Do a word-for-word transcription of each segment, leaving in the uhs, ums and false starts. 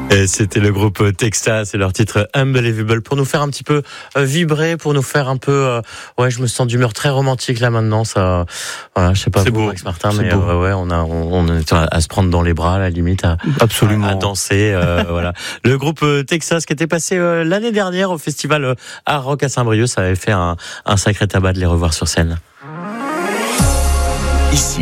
Et c'était le groupe Texas et leur titre Unbelievable pour nous faire un petit peu vibrer, pour nous faire un peu, euh, ouais, je me sens d'humeur très romantique là maintenant. Ça, voilà, je sais pas c'est vous, beau, Max Martin, c'est mais beau. euh, ouais, on a, on, on est à se prendre dans les bras, à la limite, à, absolument, à, à danser. Euh, voilà, le groupe Texas qui était passé euh, l'année dernière au festival euh, Art Rock à Saint-Brieuc, ça avait fait un, un sacré tabac de les revoir sur scène. Ici,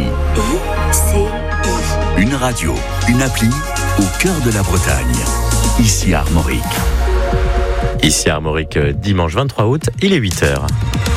une radio, une appli au cœur de la Bretagne. Ici Armorique. Ici Armorique, dimanche vingt-trois août, il est huit heures.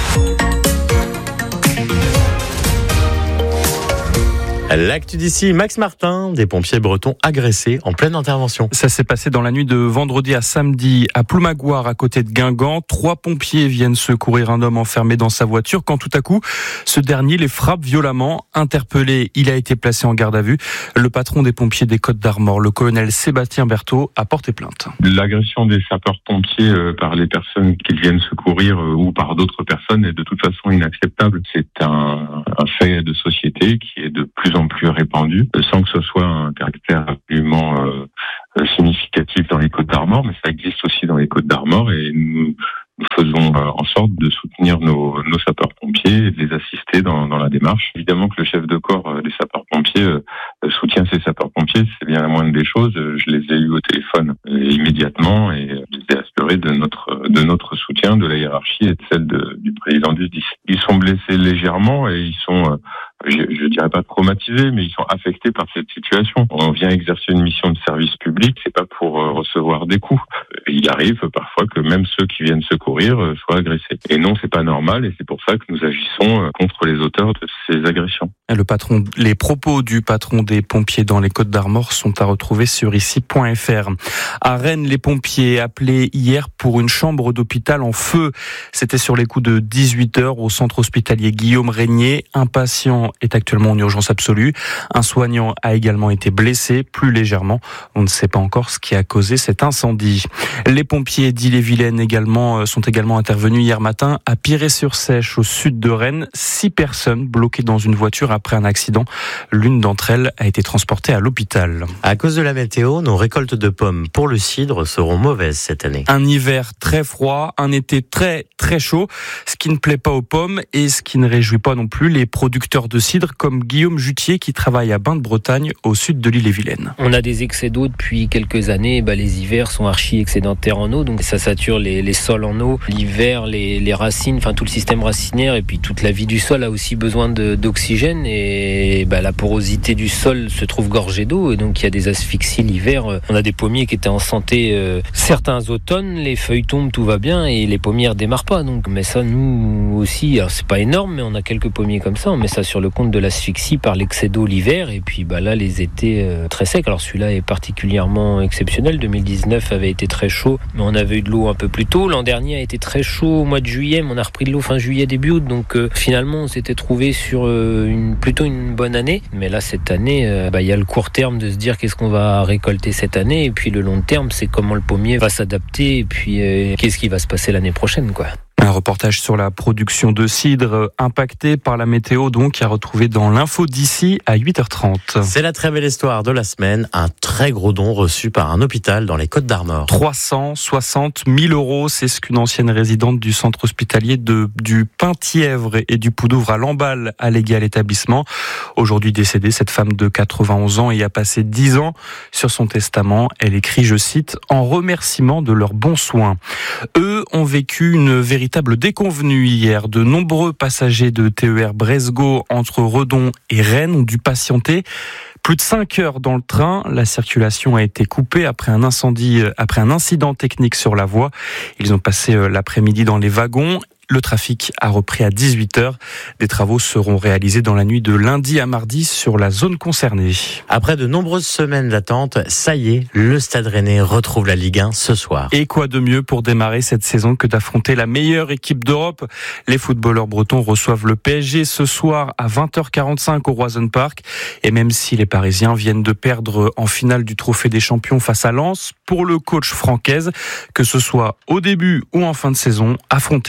L'actu d'ici, Max Martin, des pompiers bretons agressés en pleine intervention. Ça s'est passé dans la nuit de vendredi à samedi à Ploumagoire, à côté de Guingamp. Trois pompiers viennent secourir un homme enfermé dans sa voiture quand tout à coup, ce dernier les frappe violemment. Interpellé, il a été placé en garde à vue. Le patron des pompiers des Côtes-d'Armor, le colonel Sébastien Berthaud, a porté plainte. L'agression des sapeurs-pompiers euh, par les personnes qu'ils viennent secourir euh, ou par d'autres personnes est de toute façon inacceptable. C'est un, un fait de société qui est de plus en plus répandu, sans que ce soit un caractère absolument euh, significatif dans les Côtes-d'Armor, mais ça existe aussi dans les Côtes-d'Armor et nous, nous faisons euh, en sorte de soutenir nos, nos sapeurs-pompiers et de les assister dans, dans la démarche. Évidemment que le chef de corps euh, des sapeurs-pompiers euh, soutient ses sapeurs-pompiers, c'est bien la moindre des choses. Je les ai eus au téléphone euh, immédiatement et euh, je les ai assurés de notre, de notre soutien, de la hiérarchie et de celle de, du président du S D I S. Ils sont blessés légèrement et ils sont... Euh, Je, je dirais pas traumatisés, mais ils sont affectés par cette situation. On vient exercer une mission de service public, c'est pas pour euh, recevoir des coups. Il arrive parfois que même ceux qui viennent secourir euh, soient agressés. Et non, c'est pas normal, et c'est pour ça que nous agissons euh, contre les auteurs de ces agressions. Le patron, les propos du patron des pompiers dans les Côtes-d'Armor sont à retrouver sur ici point f r. À Rennes, les pompiers appelés hier pour une chambre d'hôpital en feu. C'était sur les coups de dix-huit heures au centre hospitalier Guillaume Régnier. Un patient est actuellement en urgence absolue. Un soignant a également été blessé, plus légèrement. On ne sait pas encore ce qui a causé cet incendie. Les pompiers d'Ille-et-Vilaine également sont également intervenus hier matin à Piré-sur-Sèche, au sud de Rennes. Six personnes bloquées dans une voiture après un accident. L'une d'entre elles a été transportée à l'hôpital. À cause de la météo, nos récoltes de pommes pour le cidre seront mauvaises cette année. Un hiver très froid, un été très très chaud, ce qui ne plaît pas aux pommes et ce qui ne réjouit pas non plus les producteurs de cidre comme Guillaume Jutier qui travaille à Bain-de-Bretagne au sud de l'Ille-et-Vilaine. On a des excès d'eau depuis quelques années. Bah, les hivers sont archi excédentaires en eau, donc ça sature les, les sols en eau. L'hiver, les, les racines, enfin tout le système racinaire et puis toute la vie du sol a aussi besoin de, d'oxygène et bah, la porosité du sol se trouve gorgée d'eau et donc il y a des asphyxies l'hiver. On a des pommiers qui étaient en santé euh, certains automnes, les feuilles tombent, tout va bien et les pommiers redémarrent pas. Donc, mais ça nous aussi, alors c'est pas énorme, mais on a quelques pommiers comme ça. On met ça sur le compte de l'asphyxie par l'excès d'eau l'hiver et puis bah là les étés euh, très secs. Alors celui-là est particulièrement exceptionnel. deux mille dix-neuf avait été très chaud, mais on avait eu de l'eau un peu plus tôt. L'an dernier a été très chaud au mois de juillet, mais on a repris de l'eau fin juillet début août. Donc euh, finalement on s'était trouvé sur euh, une plutôt une bonne année. Mais là cette année, euh, bah il y a le court terme de se dire qu'est-ce qu'on va récolter cette année et puis le long terme c'est comment le pommier va s'adapter et puis euh, qu'est-ce qui va se passer l'année prochaine quoi. Un reportage sur la production de cidre impactée par la météo, donc, à retrouver dans l'info d'ici à huit heures trente. C'est la très belle histoire de la semaine. Un très gros don reçu par un hôpital dans les Côtes-d'Armor. trois cent soixante mille euros, c'est ce qu'une ancienne résidente du centre hospitalier de, du Penthièvre et du Poudouvre à Lamballe a légué à l'établissement. Aujourd'hui décédée, cette femme de quatre-vingt-onze ans y a passé dix ans. Sur son testament, elle écrit, je cite, « En remerciement de leurs bons soins ». Eux ont vécu une véritable déconvenue hier. De nombreux passagers de T E R Bresgo entre Redon et Rennes ont dû patienter plus de cinq heures dans le train. La circulation a été coupée après un incendie, après un incident technique sur la voie. Ils ont passé l'après-midi dans les wagons. Le trafic a repris à dix-huit heures. Des travaux seront réalisés dans la nuit de lundi à mardi sur la zone concernée. Après de nombreuses semaines d'attente, ça y est, le Stade Rennais retrouve la Ligue un ce soir. Et quoi de mieux pour démarrer cette saison que d'affronter la meilleure équipe d'Europe ? Les footballeurs bretons reçoivent le P S G ce soir à vingt heures quarante-cinq au Roison Park. Et même si les Parisiens viennent de perdre en finale du Trophée des Champions face à Lens, pour le coach Francaise, que ce soit au début ou en fin de saison, affronter le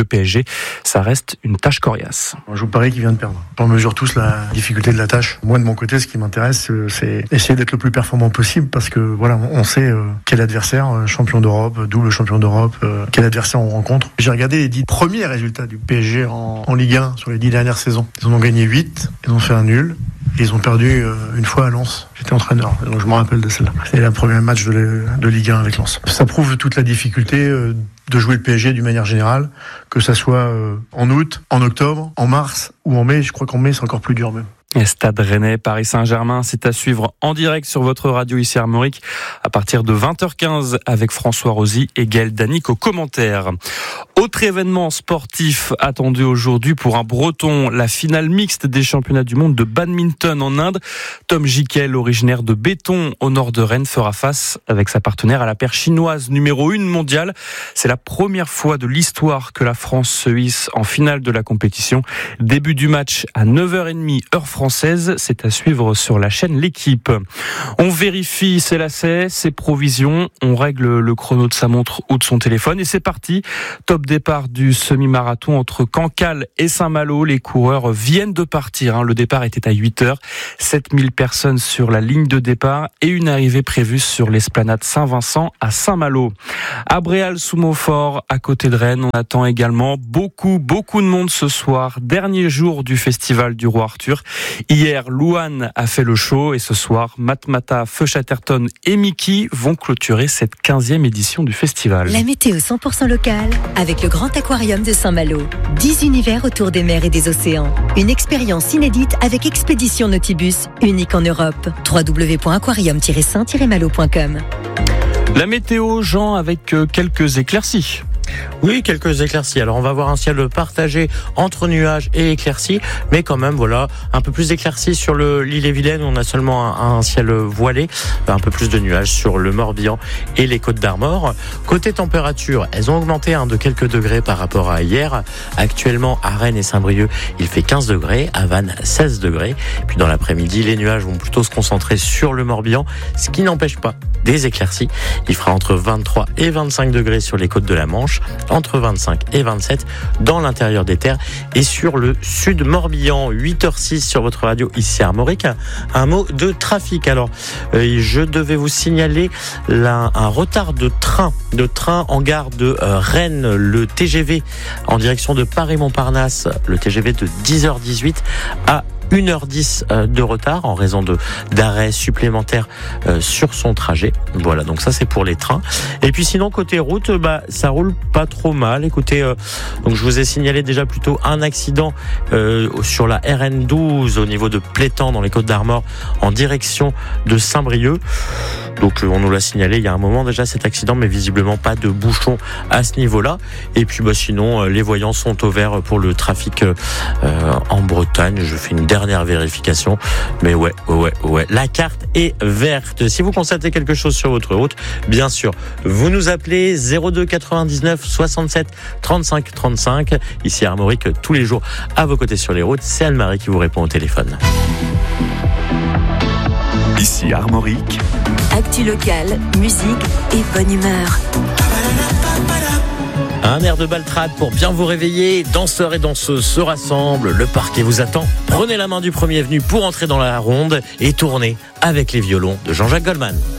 le P S G, ça reste une tâche coriace. On joue Paris qui vient de perdre. On mesure tous la difficulté de la tâche. Moi, de mon côté, ce qui m'intéresse, c'est essayer d'être le plus performant possible parce que voilà, on sait quel adversaire, champion d'Europe, double champion d'Europe, quel adversaire on rencontre. J'ai regardé les dix premiers résultats du P S G en, en Ligue un sur les dix dernières saisons. Ils en ont gagné huit, ils ont fait un nul. Et ils ont perdu une fois à Lens. J'étais entraîneur, donc je me rappelle de celle-là. C'était le premier match de, de Ligue un avec Lens. Ça prouve toute la difficulté de jouer le P S G d'une manière générale, que ça soit en août, en octobre, en mars ou en mai. Je crois qu'en mai, c'est encore plus dur même. Stade Rennais, Paris Saint-Germain, c'est à suivre en direct sur votre radio ici à Armorique à partir de vingt heures quinze avec François Rosy et Gaël Danic aux commentaires. Autre événement sportif attendu aujourd'hui pour un Breton, la finale mixte des championnats du monde de badminton en Inde. Tom Jikel, originaire de Béton au nord de Rennes, fera face avec sa partenaire à la paire chinoise numéro une mondiale. C'est la première fois de l'histoire que la France se hisse en finale de la compétition. Début du match à neuf heures trente heure française. Française, c'est à suivre sur la chaîne L'Équipe. On vérifie ses lacets, ses provisions, on règle le chrono de sa montre ou de son téléphone et c'est parti. Top départ du semi-marathon entre Cancale et Saint-Malo. Les coureurs viennent de partir. Le départ était à huit heures. sept mille personnes sur la ligne de départ et une arrivée prévue sur l'esplanade Saint-Vincent à Saint-Malo. À Bréal-sous-Maufort, à côté de Rennes, on attend également beaucoup, beaucoup de monde ce soir. Dernier jour du festival du Roi Arthur. Hier, Louane a fait le show et ce soir, Matmata, Feu Chatterton et Mickey vont clôturer cette quinzième édition du festival. La météo cent pour cent locale avec le Grand Aquarium de Saint-Malo. dix univers autour des mers et des océans. Une expérience inédite avec Expédition Nautibus, unique en Europe. w w w point aquarium tiret saint tiret malo point com. La météo, Jean, avec quelques éclaircies. Oui, quelques éclaircies. Alors, on va avoir un ciel partagé entre nuages et éclaircies, mais quand même, voilà, un peu plus d'éclaircies sur le, l'île-et-Vilaine. On a seulement un, un ciel voilé, un peu plus de nuages sur le Morbihan et les Côtes d'Armor. Côté température, elles ont augmenté hein, de quelques degrés par rapport à hier. Actuellement, à Rennes et Saint-Brieuc, il fait quinze degrés, à Vannes, seize degrés. Puis dans l'après-midi, les nuages vont plutôt se concentrer sur le Morbihan, ce qui n'empêche pas des éclaircies. Il fera entre vingt-trois et vingt-cinq degrés sur les côtes de la Manche, entre vingt-cinq et vingt-sept dans l'intérieur des terres et sur le sud Morbihan. Huit heures six sur votre radio ici à Armorique. Un mot de trafic. Alors, euh, je devais vous signaler là, un retard de train, de train en gare de euh, Rennes, le T G V en direction de Paris-Montparnasse, le T G V de dix heures dix-huit à une heure dix de retard en raison de d'arrêts supplémentaires euh, sur son trajet. Voilà, donc ça c'est pour les trains. Et puis sinon côté route, bah ça roule pas trop mal. Écoutez, euh, donc je vous ai signalé déjà plutôt un accident euh, sur la R N douze au niveau de Plétan dans les Côtes d'Armor en direction de Saint-Brieuc. Donc on nous l'a signalé il y a un moment déjà cet accident, mais visiblement pas de bouchon à ce niveau-là. Et puis bah sinon les voyants sont au vert pour le trafic euh, en Bretagne. Je fais une dernière Dernière vérification, mais ouais, ouais, ouais, la carte est verte. Si vous constatez quelque chose sur votre route, bien sûr, vous nous appelez zéro deux quatre-vingt-dix-neuf soixante-sept trente-cinq trente-cinq. Ici à Armorique, tous les jours à vos côtés sur les routes, c'est Anne-Marie qui vous répond au téléphone. Ici Armorique. Actu local, musique et bonne humeur. Un air de baltrade pour bien vous réveiller. Danseurs et danseuses se rassemblent. Le parquet vous attend. Prenez la main du premier venu pour entrer dans la ronde et tournez avec les violons de Jean-Jacques Goldman.